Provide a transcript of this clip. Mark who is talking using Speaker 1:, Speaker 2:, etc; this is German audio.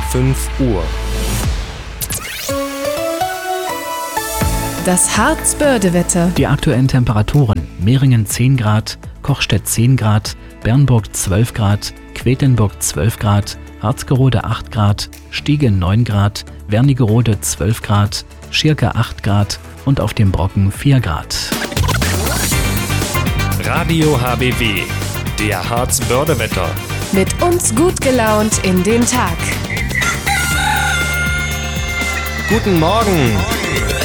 Speaker 1: 5 Uhr.
Speaker 2: Das Harzbörde-Wetter.
Speaker 3: Die aktuellen Temperaturen: Mehringen 10 Grad, Kochstedt 10 Grad, Bernburg 12 Grad, Quedlinburg 12 Grad, Harzgerode 8 Grad, Stiege 9 Grad, Wernigerode 12 Grad, Schirke 8 Grad und auf dem Brocken 4 Grad.
Speaker 1: Radio HBW, der Harzbörde-Wetter.
Speaker 2: Mit uns gut gelaunt in den Tag.
Speaker 1: Guten Morgen!